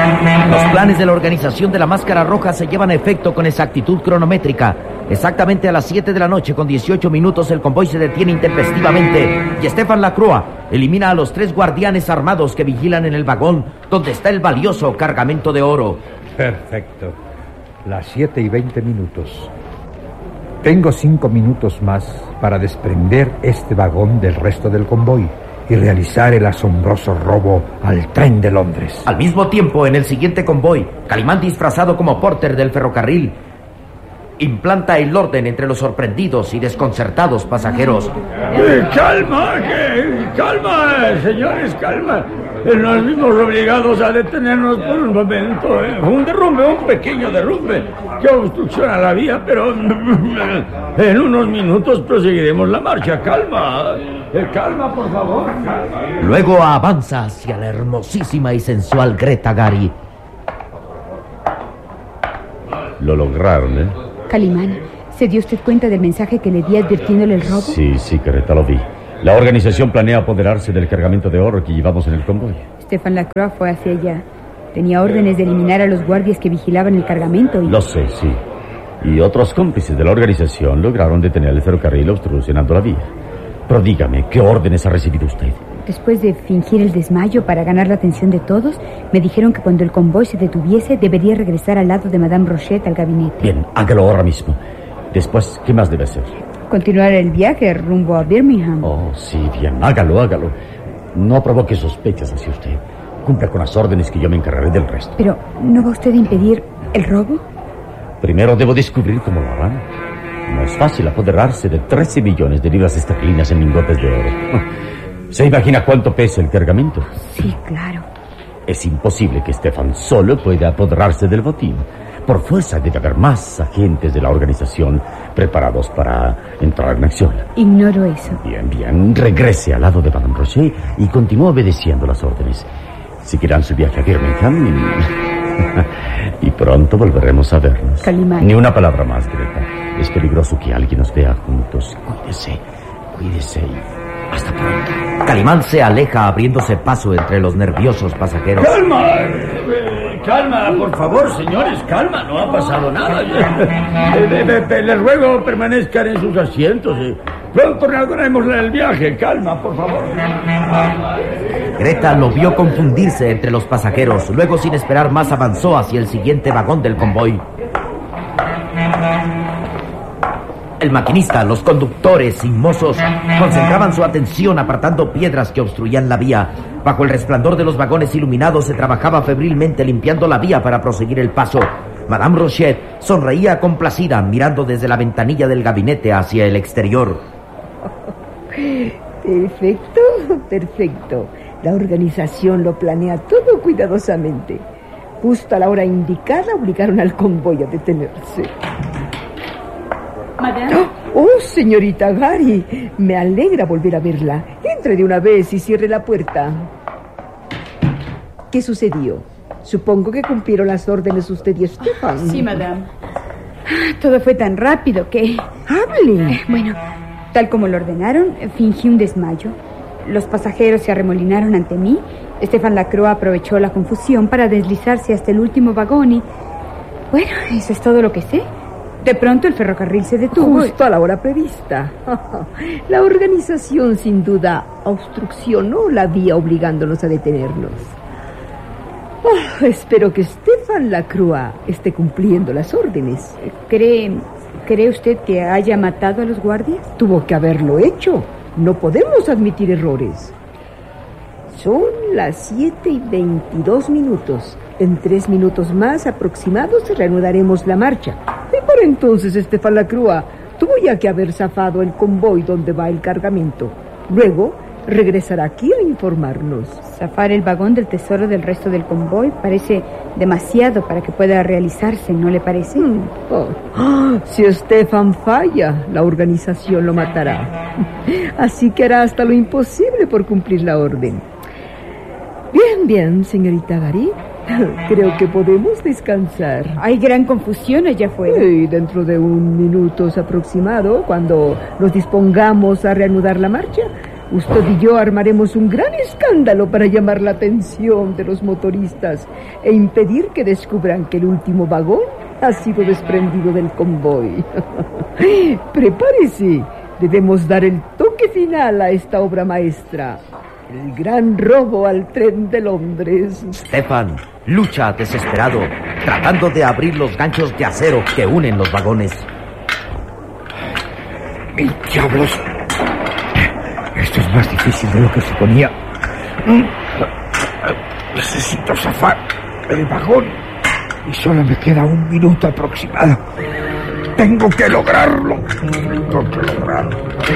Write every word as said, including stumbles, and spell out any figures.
Los planes de la organización de la Máscara Roja se llevan a efecto con exactitud cronométrica. Exactamente a las siete de la noche con dieciocho minutos el convoy se detiene intempestivamente y Stefan Lacroix elimina a los tres guardianes armados que vigilan en el vagón donde está el valioso cargamento de oro. Perfecto. Las siete y veinte minutos. Tengo cinco minutos más para desprender este vagón del resto del convoy y realizar el asombroso robo al tren de Londres. Al mismo tiempo, en el siguiente convoy, Calimán, disfrazado como porter del ferrocarril, implanta el orden entre los sorprendidos y desconcertados pasajeros. Eh, calma, que, calma, señores, calma. Eh, Nos vimos obligados a detenernos por un momento. Eh. Un derrumbe, un pequeño derrumbe que obstrucciona la vía, pero en unos minutos proseguiremos la marcha. Calma, eh, calma, por favor. Calma. Luego avanza hacia la hermosísima y sensual Greta Garry. Lo lograron, ¿eh? Calimán, ¿se dio usted cuenta del mensaje que le di advirtiéndole el robo? Sí, sí, Greta, lo vi. La organización planea apoderarse del cargamento de oro que llevamos en el convoy. Stefan Lacroix fue hacia allá. Tenía órdenes de eliminar a los guardias que vigilaban el cargamento y... Lo sé, sí. Y otros cómplices de la organización lograron detener el ferrocarril obstruccionando la vía. Pero dígame, ¿qué órdenes ha recibido usted? Después de fingir el desmayo para ganar la atención de todos, me dijeron que cuando el convoy se detuviese, debería regresar al lado de Madame Rochet al gabinete. Bien, hágalo ahora mismo. Después, ¿qué más debe hacer? Continuar el viaje rumbo a Birmingham. Oh, sí, bien, hágalo, hágalo. No provoque sospechas hacia usted. Cumpla con las órdenes que yo me encargaré del resto. Pero, ¿no va usted a impedir el robo? Primero debo descubrir cómo lo harán. No es fácil apoderarse de trece millones de libras esterlinas en lingotes de oro. ¿Se imagina cuánto pesa el cargamento? Sí, claro. Es imposible que Stefan solo pueda apoderarse del botín. Por fuerza debe haber más agentes de la organización preparados para entrar en acción. Ignoro eso. Bien, bien. Regrese al lado de Madame Rochet y continúe obedeciendo las órdenes. Seguirán su viaje a Birmingham y... y pronto volveremos a vernos. Calimán. Ni una palabra más, Greta. Es peligroso que alguien nos vea juntos. Cuídese, cuídese y hasta pronto. Calimán se aleja abriéndose paso entre los nerviosos pasajeros. ¡Calma! Eh, calma, por favor, señores, calma, no ha pasado nada. Eh, eh, eh, les ruego permanezcan en sus asientos. Eh. Pronto reanudaremos el viaje. Calma, por favor. Greta lo vio confundirse entre los pasajeros. Luego, sin esperar más, avanzó hacia el siguiente vagón del convoy. El maquinista, los conductores y mozos concentraban su atención apartando piedras que obstruían la vía. Bajo el resplandor de los vagones iluminados se trabajaba febrilmente limpiando la vía para proseguir el paso. Madame Rochet sonreía complacida mirando desde la ventanilla del gabinete hacia el exterior. Perfecto, perfecto. La organización lo planea todo cuidadosamente. Justo a la hora indicada obligaron al convoy a detenerse. Madame. Oh, señorita Garry, me alegra volver a verla. Entre de una vez y cierre la puerta. ¿Qué sucedió? Supongo que cumplieron las órdenes usted y Stefan. Sí, madame. Todo fue tan rápido que... ¡Hable! Bueno, tal como lo ordenaron, fingí un desmayo. Los pasajeros se arremolinaron ante mí. Stefan Lacroix aprovechó la confusión para deslizarse hasta el último vagón y... Bueno, eso es todo lo que sé. De pronto el ferrocarril se detuvo. Justo a la hora prevista. La organización sin duda obstruccionó la vía obligándonos a detenernos. Oh, espero que Stefan Lacroix esté cumpliendo las órdenes. ¿Cree, ¿Cree usted que haya matado a los guardias? Tuvo que haberlo hecho. No podemos admitir errores. Son las siete y veintidós minutos. En tres minutos más aproximados reanudaremos la marcha. Y por entonces Stefan Lacroix tuvo ya que haber zafado el convoy donde va el cargamento. Luego regresará aquí a informarnos. Zafar el vagón del tesoro del resto del convoy parece demasiado para que pueda realizarse, ¿no le parece? Mm. Oh. Oh, si Stefan falla, la organización lo matará. Así que hará hasta lo imposible por cumplir la orden. Bien, bien, señorita Garry. Creo que podemos descansar. Hay gran confusión allá afuera. Sí, dentro de un minuto aproximado, cuando nos dispongamos a reanudar la marcha, Usted y yo armaremos un gran escándalo para llamar la atención de los motoristas e impedir que descubran que el último vagón ha sido desprendido del convoy. Prepárese, debemos dar el toque final a esta obra maestra. El gran robo al tren de Londres. Stefan lucha desesperado, tratando de abrir los ganchos de acero que unen los vagones. ¡Mil diablos! Esto es más difícil de lo que suponía. Necesito zafar el vagón y solo me queda un minuto aproximado. Tengo que lograrlo. Tengo que lograrlo.